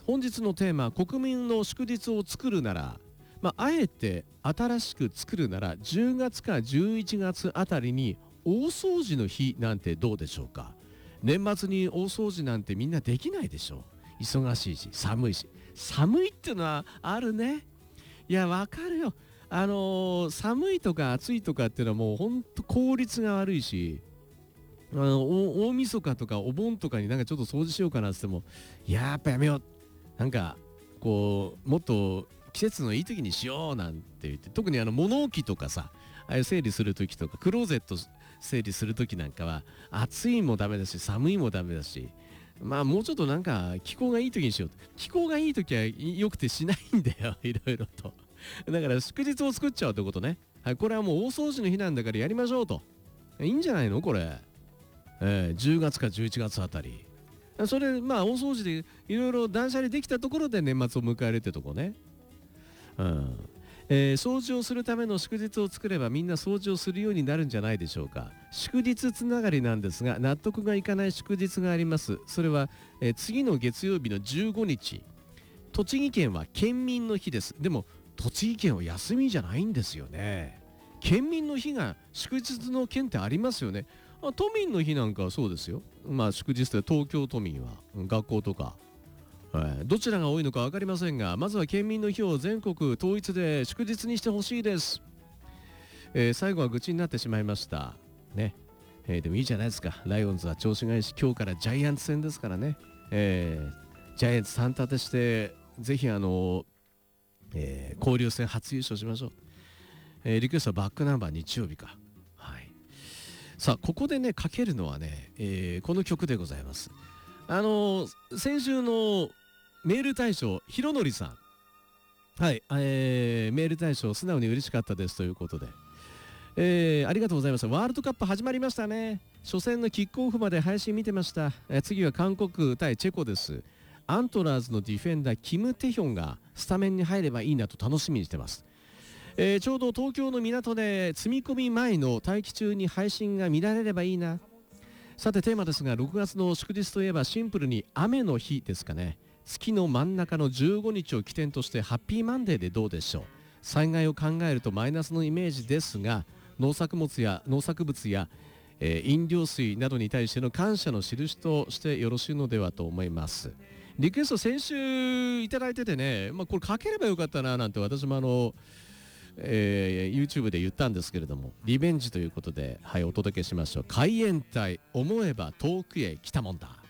本日のテーマ、国民の祝日を作るなら、あえて新しく作るなら10月か11月あたりに大掃除の日なんてどうでしょうか。年末に大掃除なんてみんなできないでしょう。忙しいし寒いし。寒いっていうのはあるね。いやわかるよ。寒いとか暑いとかっていうのはもうほんと効率が悪いし、大晦日とかお盆とかになんかちょっと掃除しようかなって言っても、やっぱやめよう、なんかこうもっと季節のいい時にしようなんて言って、特に物置とかさ、ああいう整理する時とかクローゼット整理する時なんかは暑いもダメだし寒いもダメだし、もうちょっとなんか気候がいい時にしよう。気候がいい時はよくてしないんだよいろいろと。だから祝日を作っちゃうってことね。はい、これはもう大掃除の日なんだからやりましょうと。いいんじゃないのこれ。10月か11月あたり。それ大掃除でいろいろ断捨離できたところで年末を迎えるってとこね。掃除をするための祝日を作ればみんな掃除をするようになるんじゃないでしょうか。祝日つながりなんですが、納得がいかない祝日があります。それは、次の月曜日の15日、栃木県は県民の日です。でも栃木県は休みじゃないんですよね。県民の日が祝日の県ってありますよね。都民の日なんかはそうですよ。祝日で東京都民は学校とか、どちらが多いのか分かりませんが、まずは県民の日を全国統一で祝日にしてほしいです。最後は愚痴になってしまいましたね。でもいいじゃないですか。ライオンズは調子がいいし、今日からジャイアンツ戦ですからね。ジャイアンツ3立てしてぜひ交流戦初優勝しましょう。リクエストはバックナンバー日曜日か。はい。さあここでねかけるのはね、この曲でございます。先週のメール大賞ひろのりさん、はい、メール大賞素直に嬉しかったですということで、ありがとうございました。ワールドカップ始まりましたね。初戦のキックオフまで配信見てました。次は韓国対チェコです。アントラーズのディフェンダーキム・テヒョンがスタメンに入ればいいなと楽しみにしてます。ちょうど東京の港で積み込み前の待機中に配信が見られればいいな。さてテーマですが、6月の祝日といえばシンプルに雨の日ですかね。月の真ん中の15日を起点としてハッピーマンデーでどうでしょう。災害を考えるとマイナスのイメージですが、農作物や飲料水などに対しての感謝の印としてよろしいのではと思います。リクエスト先週いただいててね、これかければよかったななんて私もYouTube で言ったんですけれども、リベンジということで、はい、お届けしましょう。海援隊思えば遠くへ来たもんだ。